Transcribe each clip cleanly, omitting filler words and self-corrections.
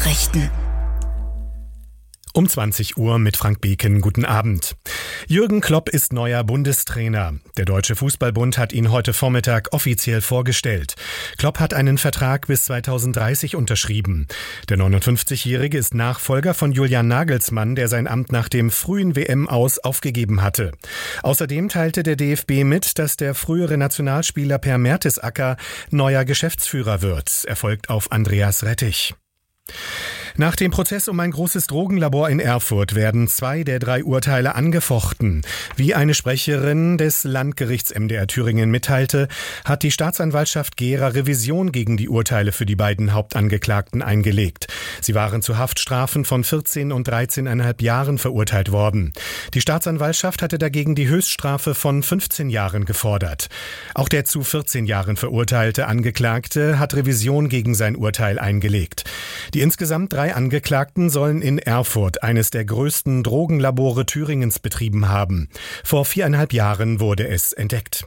Nachrichten. Um 20 Uhr mit Frank Beken. Guten Abend. Jürgen Klopp ist neuer Bundestrainer. Der Deutsche Fußballbund hat ihn heute Vormittag offiziell vorgestellt. Klopp hat einen Vertrag bis 2030 unterschrieben. Der 59-Jährige ist Nachfolger von Julian Nagelsmann, der sein Amt nach dem frühen WM-Aus aufgegeben hatte. Außerdem teilte der DFB mit, dass der frühere Nationalspieler Per Mertesacker neuer Geschäftsführer wird. Er folgt auf Andreas Rettich. Nach dem Prozess um ein großes Drogenlabor in Erfurt werden 2 der 3 Urteile angefochten. Wie eine Sprecherin des Landgerichts MDR Thüringen mitteilte, hat die Staatsanwaltschaft Gera Revision gegen die Urteile für die beiden Hauptangeklagten eingelegt. Sie waren zu Haftstrafen von 14 und 13,5 Jahren verurteilt worden. Die Staatsanwaltschaft hatte dagegen die Höchststrafe von 15 Jahren gefordert. Auch der zu 14 Jahren verurteilte Angeklagte hat Revision gegen sein Urteil eingelegt. Die insgesamt 3 Angeklagten sollen in Erfurt eines der größten Drogenlabore Thüringens betrieben haben. Vor 4,5 Jahren wurde es entdeckt.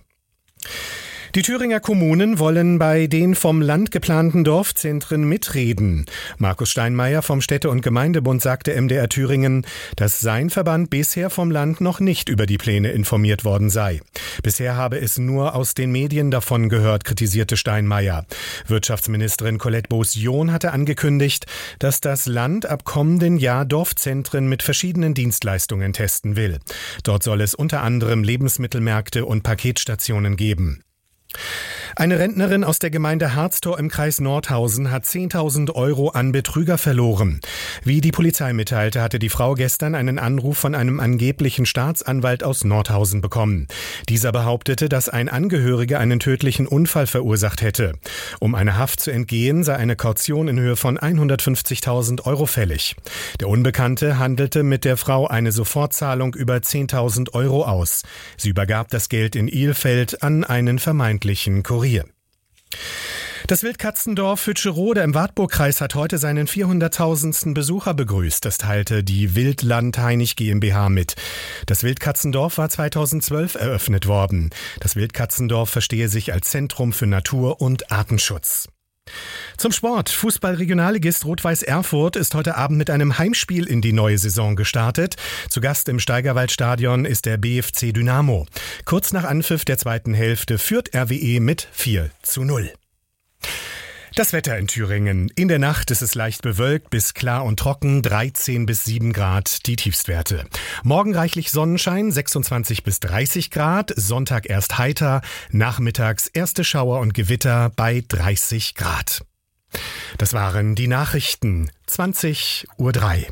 Die Thüringer Kommunen wollen bei den vom Land geplanten Dorfzentren mitreden. Markus Steinmeier vom Städte- und Gemeindebund sagte MDR Thüringen, dass sein Verband bisher vom Land noch nicht über die Pläne informiert worden sei. Bisher habe es nur aus den Medien davon gehört, kritisierte Steinmeier. Wirtschaftsministerin Colette Beauce-John hatte angekündigt, dass das Land ab kommenden Jahr Dorfzentren mit verschiedenen Dienstleistungen testen will. Dort soll es unter anderem Lebensmittelmärkte und Paketstationen geben. Eine Rentnerin aus der Gemeinde Harztor im Kreis Nordhausen hat 10.000 € an Betrüger verloren. Wie die Polizei mitteilte, hatte die Frau gestern einen Anruf von einem angeblichen Staatsanwalt aus Nordhausen bekommen. Dieser behauptete, dass ein Angehöriger einen tödlichen Unfall verursacht hätte. Um einer Haft zu entgehen, sei eine Kaution in Höhe von 150.000 € fällig. Der Unbekannte handelte mit der Frau eine Sofortzahlung über 10.000 € aus. Sie übergab das Geld in Ilfeld an einen vermeintlichen Kurier. Das Wildkatzendorf Hütscherode im Wartburgkreis hat heute seinen 400.000. Besucher begrüßt. Das teilte die Wildland Heinig GmbH mit. Das Wildkatzendorf war 2012 eröffnet worden. Das Wildkatzendorf verstehe sich als Zentrum für Natur- und Artenschutz. Zum Sport. Fußball-Regionalligist Rot-Weiß Erfurt ist heute Abend mit einem Heimspiel in die neue Saison gestartet. Zu Gast im Steigerwaldstadion ist der BFC Dynamo. Kurz nach Anpfiff der zweiten Hälfte führt RWE mit 4:0. Das Wetter in Thüringen. In der Nacht ist es leicht bewölkt bis klar und trocken, 13 bis 7 Grad die Tiefstwerte. Morgen reichlich Sonnenschein, 26 bis 30 Grad, Sonntag erst heiter, nachmittags erste Schauer und Gewitter bei 30 Grad. Das waren die Nachrichten, 20:03 Uhr.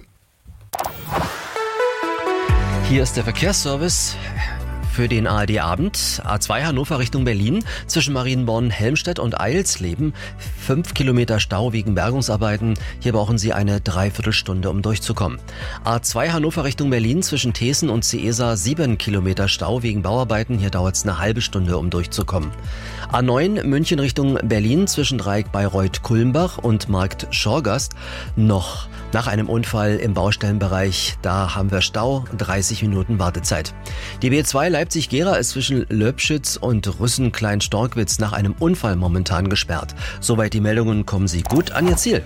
Hier ist der Verkehrsservice für den ARD-Abend. A2 Hannover Richtung Berlin zwischen Marienborn, Helmstedt und Eilsleben. 5 Kilometer Stau wegen Bergungsarbeiten. Hier brauchen Sie eine Dreiviertelstunde, um durchzukommen. A2 Hannover Richtung Berlin zwischen Thesen und Ciesa. 7 Kilometer Stau wegen Bauarbeiten. Hier dauert es eine halbe Stunde, um durchzukommen. A9 München Richtung Berlin zwischen Dreieck Bayreuth-Kulmbach und Markt Schorgast. Noch nach einem Unfall im Baustellenbereich, da haben wir Stau, 30 Minuten Wartezeit. Die B2 Leipzig-Gera ist zwischen Löbschütz und Rüssen-Klein-Storkwitz nach einem Unfall momentan gesperrt. Soweit die Meldungen, kommen Sie gut an Ihr Ziel.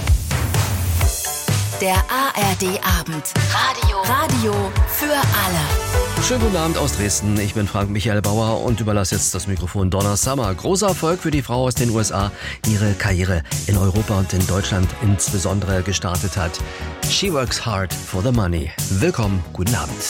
Der ARD-Abend. Radio für alle. Schönen guten Abend aus Dresden. Ich bin Frank Michael Bauer und überlasse jetzt das Mikrofon Donna Summer. Großer Erfolg für die Frau aus den USA, die ihre Karriere in Europa und in Deutschland insbesondere gestartet hat. She works hard for the money. Willkommen, guten Abend.